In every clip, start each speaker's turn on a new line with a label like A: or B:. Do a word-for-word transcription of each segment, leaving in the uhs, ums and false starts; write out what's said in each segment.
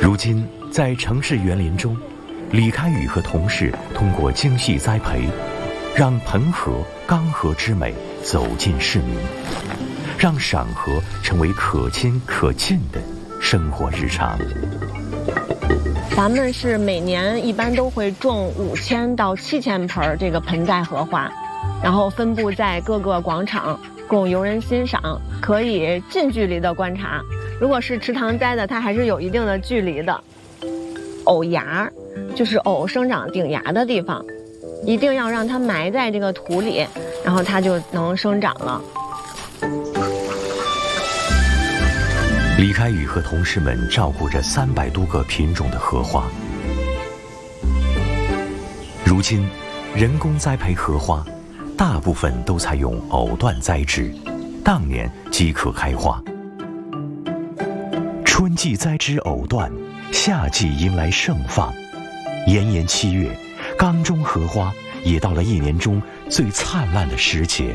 A: 如今，在城市园林中，李开宇和同事通过精细栽培，让盆河、刚河之美走进市民，让赏荷成为可亲可近的生活日常。
B: 咱们是每年一般都会种五千到七千盆这个盆栽荷花，然后分布在各个广场供游人欣赏，可以近距离的观察。如果是池塘栽的，它还是有一定的距离的。藕芽就是藕生长顶芽的地方，一定要让它埋在这个土里，然后它就能生长了。
A: 李开宇和同事们照顾着三百多个品种的荷花。如今，人工栽培荷花，大部分都采用藕断栽枝，当年即可开花。春季栽枝藕断，夏季迎来盛放。炎炎七月，缸中荷花也到了一年中最灿烂的时节。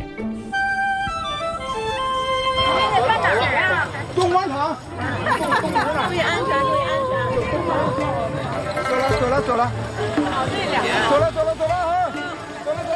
C: 东莞堂，
B: 注意安全，注意安全。
C: 走了走了走了，走了走了走了哈，走了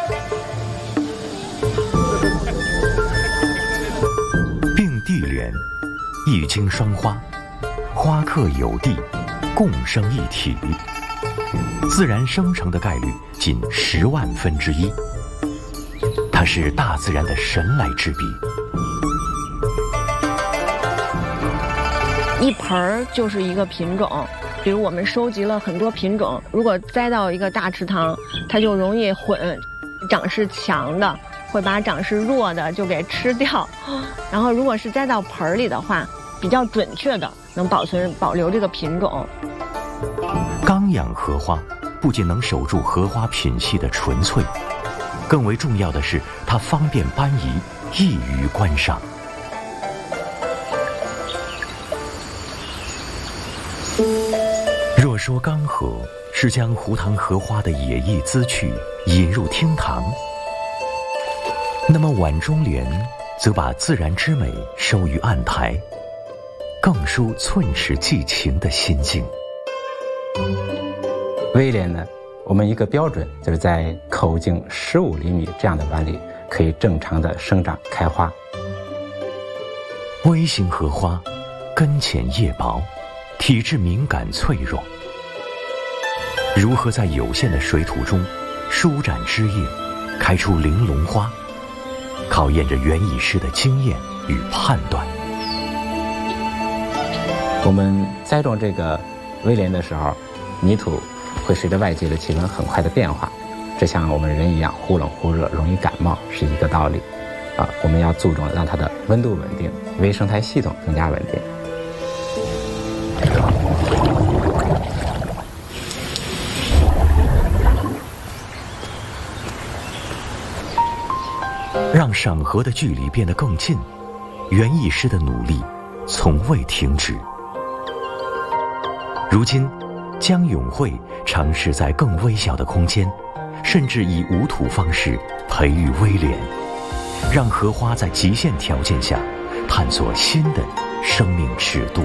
C: 走了。
A: 并蒂莲，一茎双花，花克有地，共生一体，自然生成的概率仅十万分之一。它是大自然的神来之笔。
B: 一盆儿就是一个品种，比如我们收集了很多品种，如果栽到一个大池塘，它就容易混，长势强的会把长势弱的就给吃掉，然后如果是栽到盆儿里的话，比较准确的能保存保留这个品种。
A: 缸养荷花不仅能守住荷花品系的纯粹，更为重要的是它方便搬移，易于观赏。若说缸荷是将湖塘荷花的野意滋趣引入厅堂，那么碗中莲则把自然之美收于案台，更抒寸尺寄情的心境。
D: 威廉呢，我们一个标准就是在口径十五厘米这样的碗里可以正常的生长开花。
A: 微型荷花根浅叶薄，体质敏感脆弱，如何在有限的水土中舒展枝叶，开出玲珑花，考验着园艺师的经验与判断。
D: 我们栽种这个威廉的时候，泥土会随着外界的气温很快的变化，这像我们人一样忽冷忽热，容易感冒是一个道理。啊，我们要注重让它的温度稳定，微生态系统更加稳定。
A: 让赏荷的距离变得更近，园艺师的努力从未停止。如今，江永慧尝试在更微小的空间，甚至以无土方式培育威廉，让荷花在极限条件下探索新的生命尺度。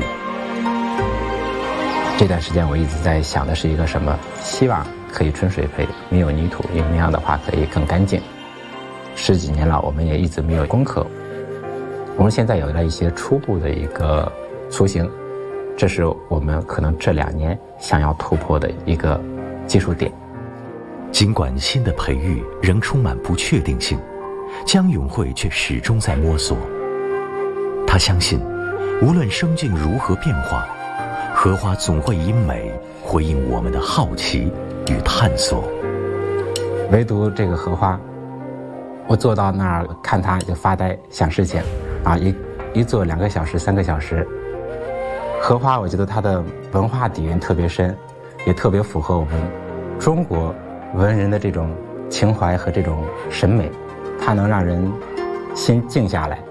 D: 这段时间我一直在想的是一个什么？希望可以春水培，没有泥土，因为那样的话可以更干净。十几年了，我们也一直没有攻克。我们现在有了一些初步的一个雏形，这是我们可能这两年想要突破的一个技术点。
A: 尽管新的培育仍充满不确定性，江永慧却始终在摸索。他相信，无论生境如何变化，荷花总会以美回应我们的好奇与探索。
D: 唯独这个荷花，我坐到那儿看它就发呆想事情，啊，一一坐两个小时三个小时。荷花我觉得它的文化底蕴特别深，也特别符合我们中国文人的这种情怀和这种审美，它能让人心静下来，